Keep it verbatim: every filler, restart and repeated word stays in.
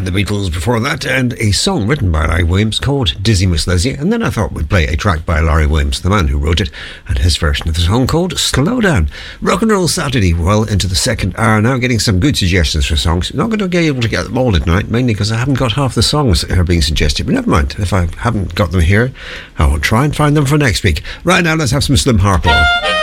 the Beatles before that, and a song written by Larry Williams called Dizzy Miss Lizzie. And then I thought we'd play a track by Larry Williams, the man who wrote it, and his version of the song called Slow Down. Rock and Roll Saturday, well into the second hour now, getting some good suggestions for songs. Not going to be able to get them all tonight, mainly because I haven't got half the songs that are being suggested. But never mind, if I haven't got them here, I will try and find them for next week. Right now, let's have some Slim Harpo.